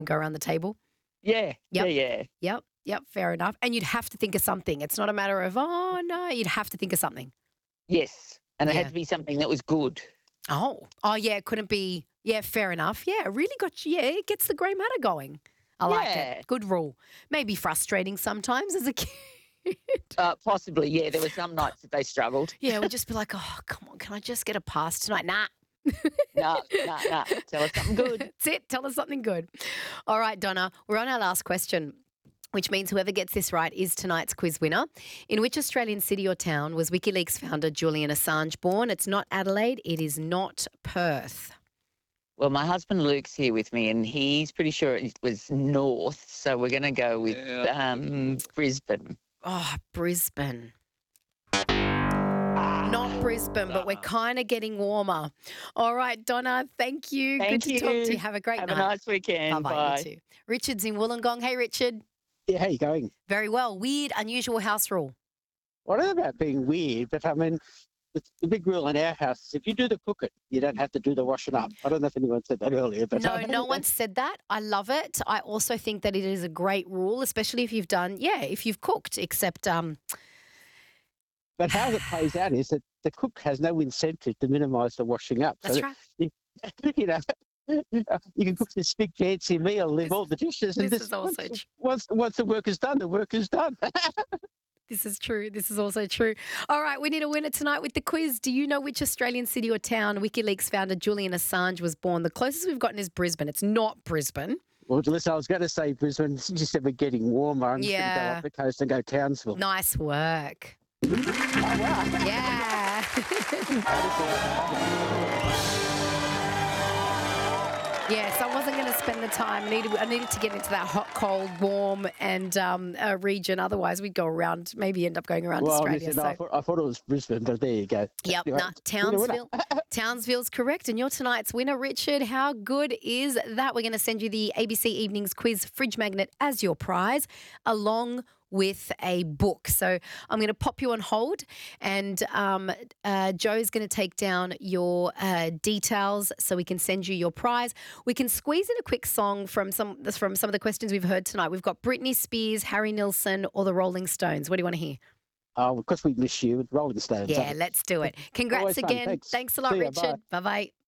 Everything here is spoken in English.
go around the table. Yeah, Yep. yeah. Yep, fair enough. And you'd have to think of something. It's not a matter of, oh, no, you'd have to think of something. Yes, and it had Yeah. to be something that was good. Oh, yeah, it couldn't be. Yeah, fair enough. Yeah, it really got you. Yeah, it gets the grey matter going. I like Yeah. it. Good rule. Maybe frustrating sometimes as a kid. Possibly, yeah. There were some nights that they struggled. Yeah, we'd just be like, oh, come on, can I just get a pass tonight? Nah. No. Tell us something good. That's it. Tell us something good. All right, Donna, we're on our last question, which means whoever gets this right is tonight's quiz winner. In which Australian city or town was WikiLeaks founder Julian Assange born? It's not Adelaide. It is not Perth. Well, my husband Luke's here with me, and he's pretty sure it was north, so we're going to go with Brisbane. Oh, Brisbane. Not Brisbane, but we're kind of getting warmer. All right, Donna, thank you. Thank Good to talk to you. you. Have a great Have night. a nice weekend. Bye-bye, Bye. you too. Richard's in Wollongong. Hey, Richard. Yeah, how you going? Very well. Weird, unusual house rule. Well, I don't know about being weird, but I mean, the big rule in our house is if you do the cooking, you don't have to do the washing up. I don't know if anyone said that earlier, but No one said that. I love it. I also think that it is a great rule, especially if you've cooked, except But how it plays out is that the cook has no incentive to minimise the washing up. That's So right. you know, you can cook this big fancy meal, leave all the dishes, and This is also true. once the work is done, the work is done. This is true. This is also true. All right, we need a winner tonight with the quiz. Do you know which Australian city or town WikiLeaks founder Julian Assange was born? The closest we've gotten is Brisbane. It's not Brisbane. Well, listen, I was going to say Brisbane. Since you said we're getting warmer, I'm just going to go Yeah. up the coast and go Townsville. Nice work. Oh, wow. Yeah. Yes, I wasn't going to spend the time. I needed to get into that hot, cold, warm and region. Otherwise, we'd go around, maybe end up going around Well, Australia. listen, I thought it was Brisbane, but there you go. Yep, Anyway, Townsville. Townsville's correct. And you're tonight's winner, Richard. How good is that? We're going to send you the ABC Evenings Quiz Fridge Magnet as your prize, along with a book. So I'm going to pop you on hold, and Joe's going to take down your details so we can send you your prize. We can squeeze in a quick song from some of the questions we've heard tonight. We've got Britney Spears, Harry Nilsson, or the Rolling Stones. What do you want to hear? Oh, because we miss you, Rolling Stones. Yeah, let's do it. Congrats Always fun. again. Thanks. Thanks a lot, See ya, Richard. Bye-bye.